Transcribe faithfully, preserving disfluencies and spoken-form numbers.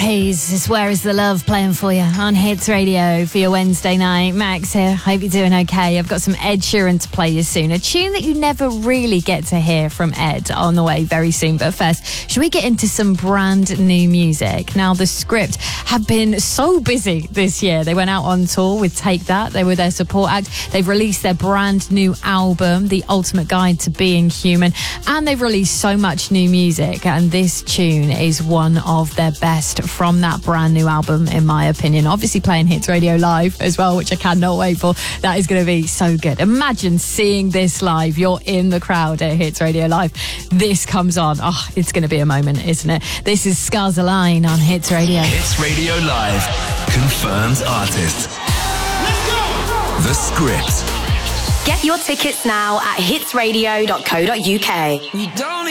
Eyes is Where Is the Love playing for you on Hits Radio for your Wednesday night. Max here. Hope you're doing okay. I've got some Ed Sheeran to play you soon. A tune that you never really get to hear from Ed on the way very soon. But first, should we get into some brand new music? Now, The Script have been so busy this year. They went out on tour with Take That. They were their support act. They've released their brand new album, The Ultimate Guide to Being Human. And they've released so much new music. And this tune is one of their best from that brand new album, in my opinion. Obviously playing Hits Radio live as well, which I cannot wait for. That is going to be so good. Imagine seeing this live. You're in the crowd at Hits Radio Live. This comes on. Oh, it's going to be a moment, isn't it? This is Scars Align on Hits Radio. Hits Radio Live. Confirmed artist. Let's go! The Script. Get your tickets now at hits radio dot co dot uk. You don't